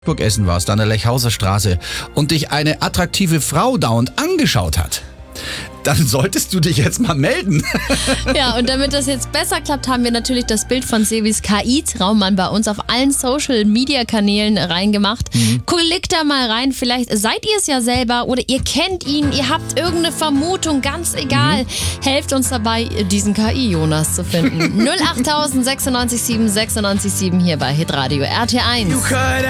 Essen warst, an der Lechhauser Straße und dich eine attraktive Frau dauernd angeschaut hat, dann solltest du dich jetzt mal melden. Ja, und damit das jetzt besser klappt, haben wir natürlich das Bild von Sevis KI-Traummann bei uns auf allen Social-Media-Kanälen reingemacht. Klickt da mal rein, vielleicht seid ihr es ja selber oder ihr kennt ihn, ihr habt irgendeine Vermutung, ganz egal. Helft uns dabei, diesen KI-Jonas zu finden. 08000 96 7 96 7 hier bei Hitradio RT1.